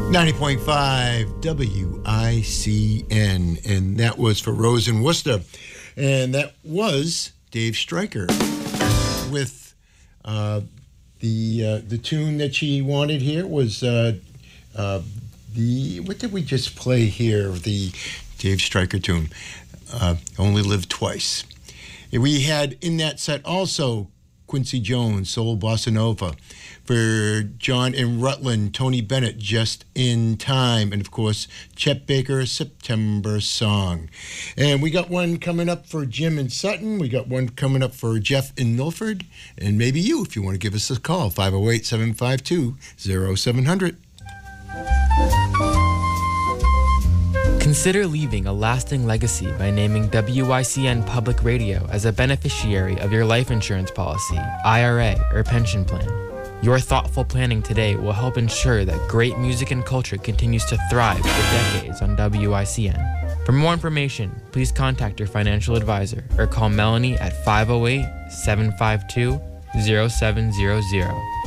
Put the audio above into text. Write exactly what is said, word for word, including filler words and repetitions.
ninety point five W I C N, and that was for Rose in Worcester, and that was Dave Stryker with uh, the uh, the tune that she wanted here was uh, uh, the what did we just play here? The Dave Stryker tune, uh, "Only Live Twice." We had in that set also Quincy Jones, Soul Bossa Nova. For John in Rutland, Tony Bennett, Just in Time. And, of course, Chet Baker, September Song. And we got one coming up for Jim in Sutton. We got one coming up for Jeff in Milford. And maybe you, if you want to give us a call, five oh eight, seven five two, oh seven hundred. Consider leaving a lasting legacy by naming W I C N Public Radio as a beneficiary of your life insurance policy, I R A, or pension plan. Your thoughtful planning today will help ensure that great music and culture continues to thrive for decades on W I C N. For more information, please contact your financial advisor or call Melanie at five oh eight, seven five two, oh seven hundred.